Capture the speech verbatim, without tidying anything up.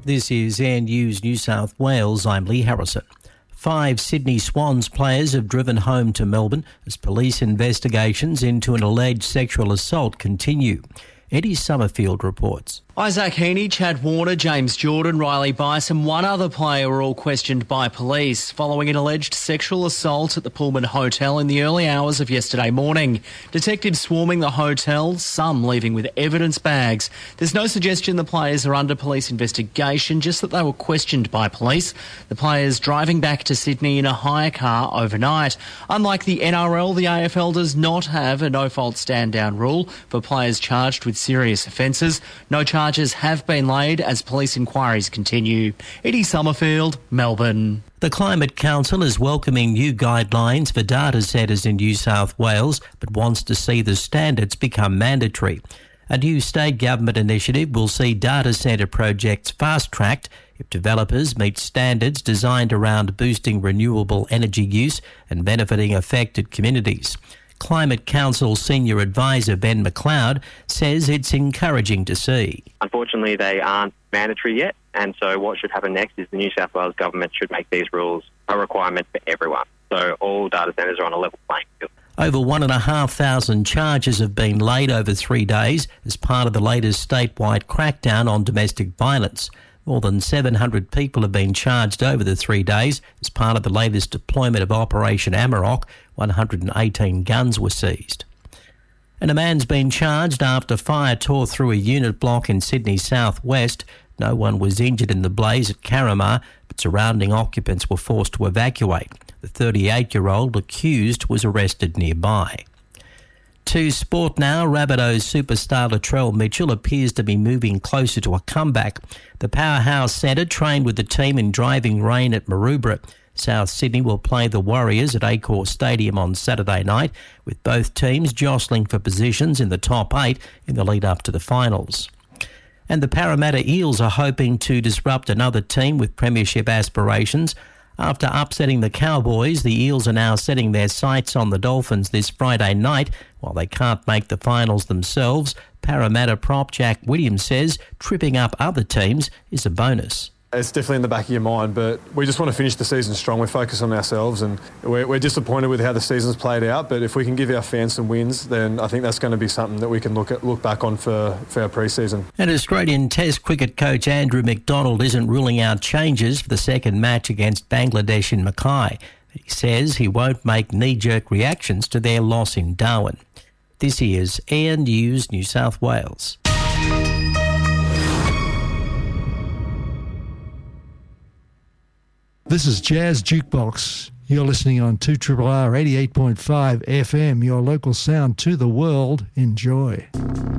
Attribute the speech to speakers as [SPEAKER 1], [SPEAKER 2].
[SPEAKER 1] This is Air News New South Wales. I'm Lee Harrison. Five Sydney Swans players have driven home to Melbourne as police investigations into an alleged sexual assault continue. Eddie Summerfield reports.
[SPEAKER 2] Isaac Heaney, Chad Warner, James Jordan, Riley Bice and one other player were all questioned by police following an alleged sexual assault at the Pullman Hotel in the early hours of yesterday morning. Detectives swarming the hotel, some leaving with evidence bags. There's no suggestion the players are under police investigation, just that they were questioned by police. The players driving back to Sydney in a hire car overnight. Unlike the N R L, the A F L does not have a no-fault stand-down rule for players charged with serious offences. No charge Charges have been laid as police inquiries continue. Eddie Summerfield, Melbourne.
[SPEAKER 1] The Climate Council is welcoming new guidelines for data centres in New South Wales, but wants to see the standards become mandatory. A new state government initiative will see data centre projects fast-tracked if developers meet standards designed around boosting renewable energy use and benefiting affected communities. Climate Council Senior Advisor Ben McLeod says it's encouraging to see.
[SPEAKER 3] Unfortunately, they aren't mandatory yet, and so what should happen next is the New South Wales government should make these rules a requirement for everyone. So all data centres are on a level playing field.
[SPEAKER 1] Over one and a half thousand charges have been laid over three days as part of the latest statewide crackdown on domestic violence. More than seven hundred people have been charged over the three days as part of the latest deployment of Operation Amarok. one hundred eighteen guns were seized. And a man's been charged after fire tore through a unit block in Sydney southwest. No one was injured in the blaze at Carramar, but surrounding occupants were forced to evacuate. The thirty-eight-year-old accused was arrested nearby. To sport now, Rabbitohs superstar Latrell Mitchell appears to be moving closer to a comeback. The powerhouse centre trained with the team in driving rain at Maroubra. South Sydney will play the Warriors at Accor Stadium on Saturday night, with both teams jostling for positions in the top eight in the lead-up to the finals. And the Parramatta Eels are hoping to disrupt another team with premiership aspirations. After upsetting the Cowboys, the Eels are now setting their sights on the Dolphins this Friday night. While they can't make the finals themselves, Parramatta prop Jack Williams says tripping up other teams is a bonus.
[SPEAKER 4] It's definitely in the back of your mind, but we just want to finish the season strong. We're focused on ourselves and we're, we're disappointed with how the season's played out, but if we can give our fans some wins, then I think that's going to be something that we can look at, look back on for, for our pre-season.
[SPEAKER 1] And Australian Test cricket coach Andrew McDonald isn't ruling out changes for the second match against Bangladesh in Mackay. He says he won't make knee-jerk reactions to their loss in Darwin. This is Air News New South Wales.
[SPEAKER 5] This is Jazz Jukebox. You're listening on two R R R eighty-eight point five F M, your local sound to the world. Enjoy.